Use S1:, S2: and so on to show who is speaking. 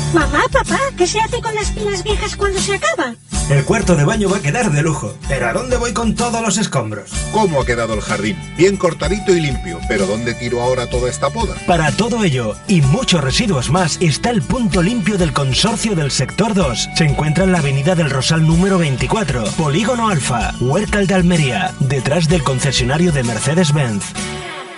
S1: Mamá, papá, ¿qué se hace con las pilas viejas cuando se acaba?
S2: El cuarto de baño va a quedar de lujo. ¿Pero a dónde voy con todos los escombros?
S3: ¿Cómo ha quedado el jardín? Bien cortadito y limpio. ¿Pero dónde tiro ahora toda esta poda?
S4: Para todo ello y muchos residuos más está el punto limpio del Consorcio del Sector 2. Se encuentra en la Avenida del Rosal número 24, Polígono Alfa, Huércal de Almería, detrás del concesionario de Mercedes-Benz.